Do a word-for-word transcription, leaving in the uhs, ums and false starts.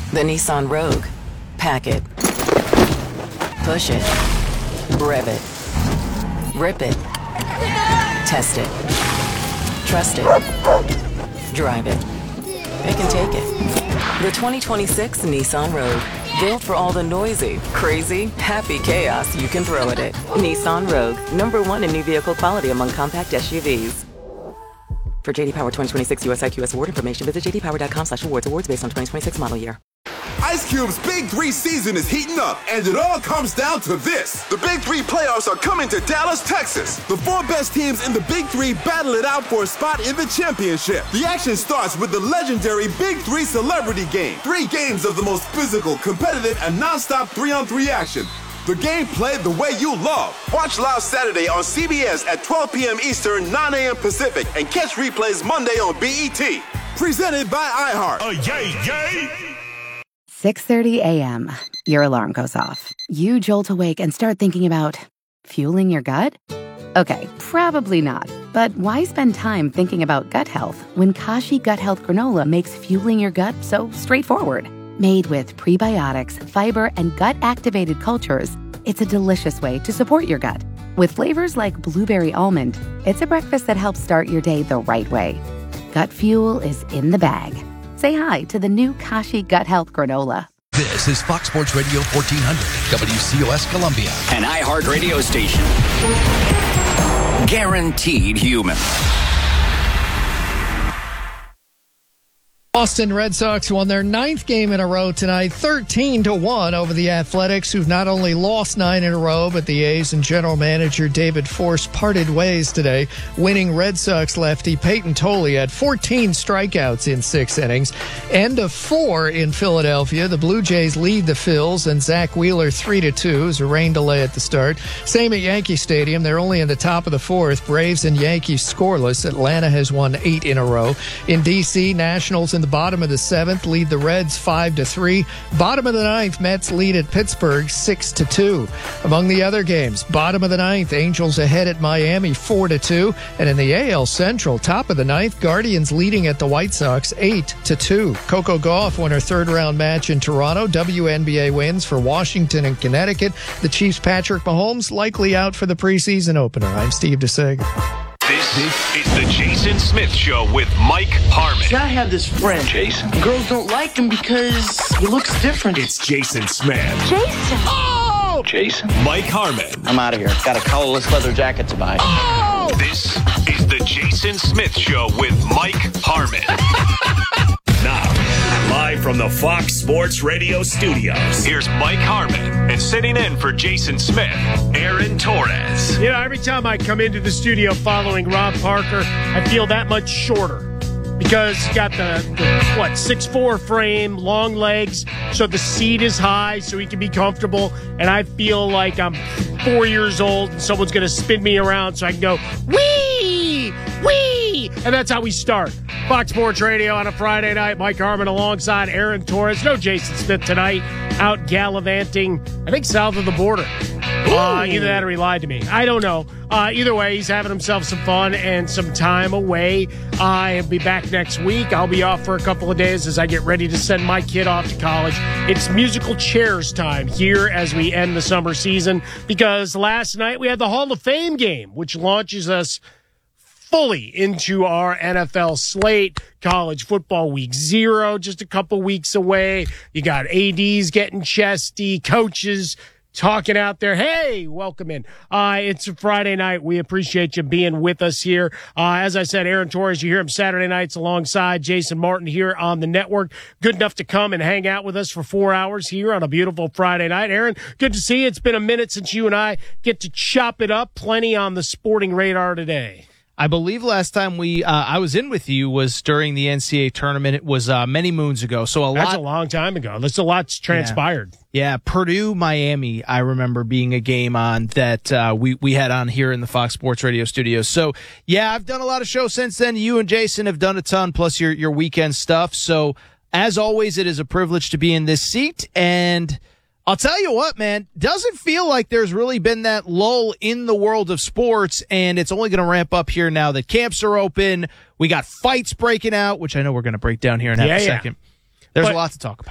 The Nissan Rogue. Pack it. Push it. Rev it. Rip it. Test it. Trust it. Drive it. Pick and take it. The twenty twenty-six Nissan Rogue. Built for all the noisy, crazy, happy chaos you can throw at it. Nissan Rogue. Number one in new vehicle quality among compact S U Vs. For J D Power twenty twenty-six U S I Q S award information, visit j d power dot com slash awards. Awards based on twenty twenty-six model year. Ice Cube's Big Three season is heating up, and it all comes down to this. The Big Three playoffs are coming to Dallas, Texas. The four best teams in the Big Three battle it out for a spot in the championship. The action starts with the legendary Big Three Celebrity Game. Three games of the most physical, competitive, and nonstop three-on-three action. The game played the way you love. Watch live Saturday on C B S at twelve p.m. Eastern, nine a.m. Pacific, and catch replays Monday on B E T. Presented by iHeart. Oh, yay, yay! six thirty a.m. Your alarm goes off. You jolt awake and start thinking about fueling your gut? Okay, probably not. But why spend time thinking about gut health when Kashi Gut Health Granola makes fueling your gut so straightforward? Made with prebiotics, fiber, and gut-activated cultures, it's a delicious way to support your gut. With flavors like blueberry almond, it's a breakfast that helps start your day the right way. Gut fuel is in the bag. Say hi to the new Kashi Gut Health Granola. This is Fox Sports Radio fourteen hundred, W C O S Columbia. An iHeart radio station. Guaranteed human. Boston Red Sox won their ninth game in a row tonight, thirteen to one over the Athletics, who've not only lost nine in a row, but the A's and general manager David Force parted ways today. Winning Red Sox lefty Peyton Tolley had fourteen strikeouts in six innings. End of four in Philadelphia. The Blue Jays lead the Phils, and Zach Wheeler three to two. It was a rain delay at the start. Same at Yankee Stadium. They're only in the top of the fourth. Braves and Yankees scoreless. Atlanta has won eight in a row. In D C, Nationals in the bottom of the seventh lead the Reds five to three. Bottom of the ninth, Mets lead at Pittsburgh six to two. Among the other games, bottom of the ninth, Angels ahead at Miami four to two. And in the A L Central, top of the ninth, Guardians leading at the White Sox eight to two. Coco Gauff won her third round match in Toronto. W N B A wins for Washington and Connecticut. The Chiefs' Patrick Mahomes likely out for the preseason opener. I'm Steve DeSega. This, this is the Jason Smith Show with Mike Harmon. See, I have this friend. Jason. Girls don't like him because he looks different. It's Jason Smith. Jason. Oh! Jason. Mike Harmon. I'm out of here. Got a collarless leather jacket to buy. Oh! This is the Jason Smith Show with Mike Harmon. Now, live from the Fox Sports Radio studios, here's Mike Harmon, and sitting in for Jason Smith, Aaron Torres. You know, every time I come into the studio following Rob Parker, I feel that much shorter because he's got the, the what, six foot four frame, long legs, so the seat is high so he can be comfortable, and I feel like I'm four years old and someone's going to spin me around so I can go, wee, wee, and that's how we start. Fox Sports Radio on a Friday night. Mike Harmon alongside Aaron Torres. No Jason Smith tonight. Out gallivanting, I think, south of the border. Uh, either that or he lied to me. I don't know. Uh, either way, he's having himself some fun and some time away. I'll be back next week. I'll be off for a couple of days as I get ready to send my kid off to college. It's musical chairs time here as we end the summer season, because last night we had the Hall of Fame game, which launches us fully into our N F L slate. College football week zero, just a couple weeks away. You got A Ds getting chesty, coaches talking out there. Hey, welcome in. Uh, it's a Friday night. We appreciate you being with us here. Uh, as I said, Aaron Torres, you hear him Saturday nights alongside Jason Martin here on the network. Good enough to come and hang out with us for four hours here on a beautiful Friday night. Aaron, good to see you. It's been a minute since you and I get to chop it up. Plenty on the sporting radar today. I believe last time we uh, I was in with you was during the N C A A tournament. It was uh, many moons ago. So a That's lot. a long time ago. That's a lot's transpired. Yeah, yeah. Purdue, Miami, I remember being a game on that uh, we, we had on here in the Fox Sports Radio studios. So, yeah, I've done a lot of shows since then. You and Jason have done a ton, plus your, your weekend stuff. So, as always, it is a privilege to be in this seat. And I'll tell you what, man, doesn't feel like there's really been that lull in the world of sports, and it's only going to ramp up here now that camps are open. We got fights breaking out, which I know we're going to break down here in yeah, a yeah. second. There's but, a lot to talk about.